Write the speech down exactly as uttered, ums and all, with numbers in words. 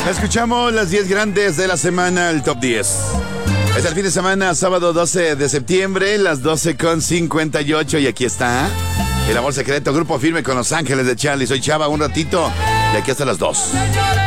Escuchamos las diez grandes de la semana, el top diez. Es el fin de semana, sábado doce de septiembre, las doce con cincuenta y ocho. Y aquí está El Amor Secreto, Grupo Firme con Los Ángeles de Charlie. Soy Chava, un ratito, y aquí hasta las dos.